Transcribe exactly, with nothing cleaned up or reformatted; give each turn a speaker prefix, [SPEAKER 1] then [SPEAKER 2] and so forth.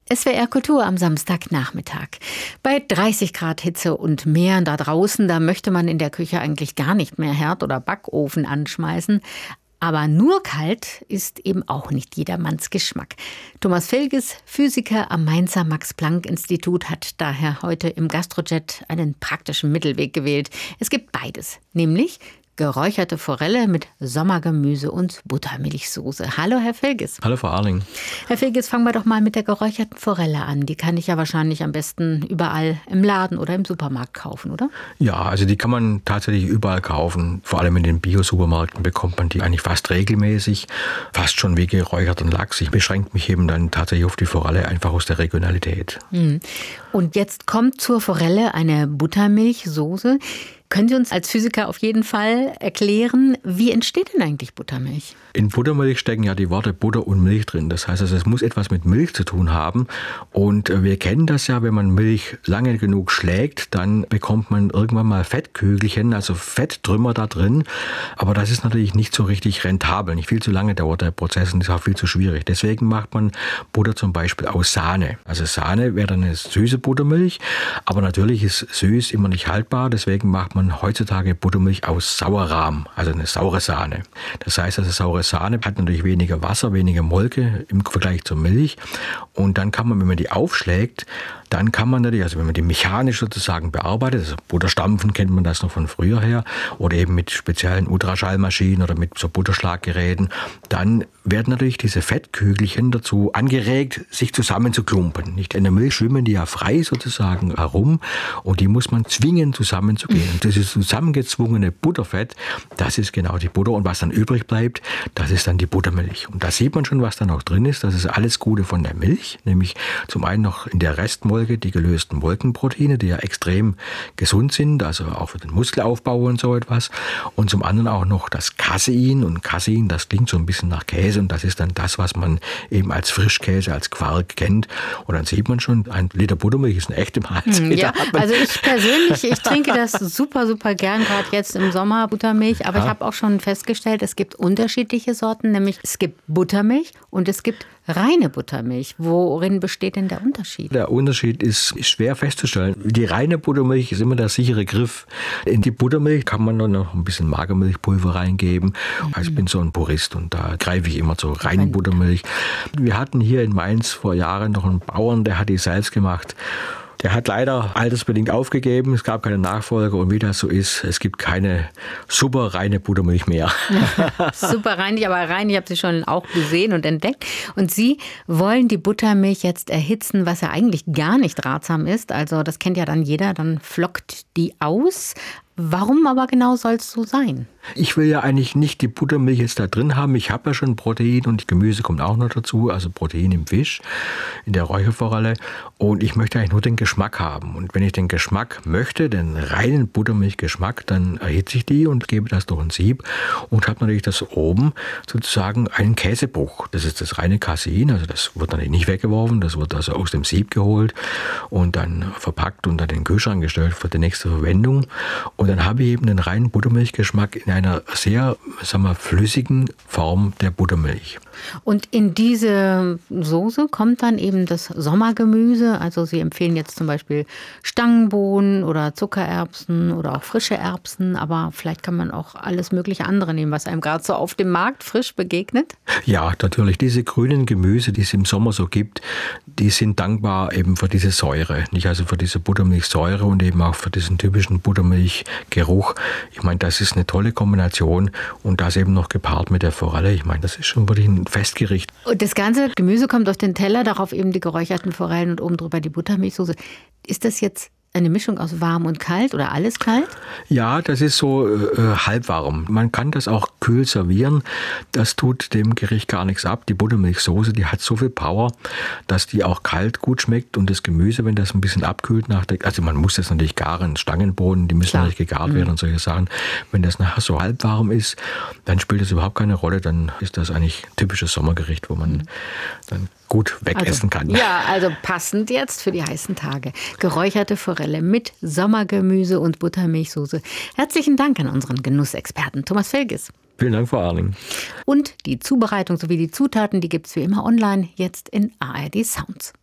[SPEAKER 1] S W R Kultur am Samstagnachmittag. Bei dreißig Grad Hitze und mehr da draußen, da möchte man in der Küche eigentlich gar nicht mehr Herd oder Backofen anschmeißen. Aber nur kalt ist eben auch nicht jedermanns Geschmack. Thomas Felges, Physiker am Mainzer Max-Planck-Institut, hat daher heute im Gastrojet einen praktischen Mittelweg gewählt. Es gibt beides, nämlich geräucherte Forelle mit Sommergemüse und Buttermilchsoße. Hallo, Herr Felges.
[SPEAKER 2] Hallo, Frau Arling.
[SPEAKER 1] Herr Felges, fangen wir doch mal mit der geräucherten Forelle an. Die kann ich ja wahrscheinlich am besten überall im Laden oder im Supermarkt kaufen, oder?
[SPEAKER 2] Ja, also die kann man tatsächlich überall kaufen. Vor allem in den Bio-Supermärkten bekommt man die eigentlich fast regelmäßig. Fast schon wie geräucherten Lachs. Ich beschränke mich eben dann tatsächlich auf die Forelle, einfach aus der Regionalität.
[SPEAKER 1] Hm. Und jetzt kommt zur Forelle eine Buttermilchsoße. Können Sie uns als Physiker auf jeden Fall erklären, wie entsteht denn eigentlich Buttermilch?
[SPEAKER 2] In Buttermilch stecken ja die Worte Butter und Milch drin. Das heißt, also, es muss etwas mit Milch zu tun haben. Und wir kennen das ja, wenn man Milch lange genug schlägt, dann bekommt man irgendwann mal Fettkügelchen, also Fetttrümmer da drin. Aber das ist natürlich nicht so richtig rentabel. Nicht viel zu lange dauert der Prozess und ist auch viel zu schwierig. Deswegen macht man Butter zum Beispiel aus Sahne. Also Sahne wäre dann eine süße Buttermilch. Aber natürlich ist süß immer nicht haltbar. Deswegen macht man man heutzutage Buttermilch aus Sauerrahm, also eine saure Sahne. Das heißt, also saure Sahne hat natürlich weniger Wasser, weniger Molke im Vergleich zur Milch. Und dann kann man, wenn man die aufschlägt, dann kann man natürlich, also wenn man die mechanisch sozusagen bearbeitet, also Butterstampfen kennt man das noch von früher her, oder eben mit speziellen Ultraschallmaschinen oder mit so Butterschlaggeräten, dann werden natürlich diese Fettkügelchen dazu angeregt, sich zusammenzuklumpen. Nicht in der Milch schwimmen die ja frei sozusagen herum und die muss man zwingen, zusammenzugehen. Und dieses zusammengezwungene Butterfett, das ist genau die Butter. Und was dann übrig bleibt, das ist dann die Buttermilch. Und da sieht man schon, was da noch drin ist. Das ist alles Gute von der Milch, nämlich zum einen noch in der Restmolke die gelösten Molkenproteine, die ja extrem gesund sind, also auch für den Muskelaufbau und so etwas. Und zum anderen auch noch das Casein. Und Casein, das klingt so ein bisschen nach Käse und das ist dann das, was man eben als Frischkäse, als Quark kennt. Und dann sieht man schon, ein Liter Buttermilch ist eine echte Mahlzeit.
[SPEAKER 1] Ja, also ich persönlich, ich trinke das super, super gern, gerade jetzt im Sommer Buttermilch. Aber ja, ich habe auch schon festgestellt, es gibt unterschiedliche Sorten, nämlich es gibt Buttermilch und es gibt reine Buttermilch. Worin besteht denn der Unterschied?
[SPEAKER 2] Der Unterschied ist schwer festzustellen. Die reine Buttermilch ist immer der sichere Griff. In die Buttermilch kann man dann noch ein bisschen Magermilchpulver reingeben. Also ich bin so ein Purist und da greife ich immer zur reinen Buttermilch. Wir hatten hier in Mainz vor Jahren noch einen Bauern, der hat die selbst gemacht. Der hat leider altersbedingt aufgegeben, es gab keine Nachfolger und wie das so ist, es gibt keine super reine Buttermilch mehr.
[SPEAKER 1] Super rein, aber rein, ich habe sie schon auch gesehen und entdeckt. Und Sie wollen die Buttermilch jetzt erhitzen, was ja eigentlich gar nicht ratsam ist. Also das kennt ja dann jeder, dann flockt die aus. Warum aber genau soll es so sein?
[SPEAKER 2] Ich will ja eigentlich nicht die Buttermilch jetzt da drin haben. Ich habe ja schon Protein und Gemüse kommt auch noch dazu, also Protein im Fisch, in der Räucherforelle. Und ich möchte eigentlich nur den Geschmack haben. Und wenn ich den Geschmack möchte, den reinen Buttermilchgeschmack, dann erhitze ich die und gebe das durch ein Sieb und habe natürlich das oben sozusagen einen Käsebruch. Das ist das reine Casein, also das wird natürlich nicht weggeworfen, das wird also aus dem Sieb geholt und dann verpackt und dann in den Kühlschrank gestellt für die nächste Verwendung. Und dann habe ich eben den reinen Buttermilchgeschmack in einer sehr, sagen wir, flüssigen Form der Buttermilch.
[SPEAKER 1] Und in diese Soße kommt dann eben das Sommergemüse. Also Sie empfehlen jetzt zum Beispiel Stangenbohnen oder Zuckererbsen oder auch frische Erbsen. Aber vielleicht kann man auch alles mögliche andere nehmen, was einem gerade so auf dem Markt frisch begegnet.
[SPEAKER 2] Ja, natürlich. Diese grünen Gemüse, die es im Sommer so gibt, die sind dankbar eben für diese Säure. Nicht also für diese Buttermilchsäure und eben auch für diesen typischen Buttermilchgeruch. Ich meine, das ist eine tolle Kombination und das eben noch gepaart mit der Forelle. Ich meine, das ist schon wirklich ein Festgericht.
[SPEAKER 1] Und das ganze Gemüse kommt auf den Teller, darauf eben die geräucherten Forellen und oben drüber die Buttermilchsoße. Ist das jetzt eine Mischung aus warm und kalt oder alles kalt?
[SPEAKER 2] Ja, das ist so äh, halbwarm. Man kann das auch kühl servieren. Das tut dem Gericht gar nichts ab. Die Buttermilchsoße, die hat so viel Power, dass die auch kalt gut schmeckt. Und das Gemüse, wenn das ein bisschen abkühlt, nach der, also man muss das natürlich garen, Stangenbohnen, die müssen Klar. natürlich gegart mhm. werden und solche Sachen. Wenn das nachher so halbwarm ist, dann spielt das überhaupt keine Rolle. Dann ist das eigentlich ein typisches Sommergericht, wo man mhm. dann gut wegessen
[SPEAKER 1] also,
[SPEAKER 2] kann.
[SPEAKER 1] Ja, also passend jetzt für die heißen Tage. Geräucherte Forelle mit Sommergemüse und Buttermilchsoße. Herzlichen Dank an unseren Genussexperten Thomas Felges.
[SPEAKER 2] Vielen Dank, Frau Arling.
[SPEAKER 1] Und die Zubereitung sowie die Zutaten, die gibt es wie immer online, jetzt in A R D Sounds.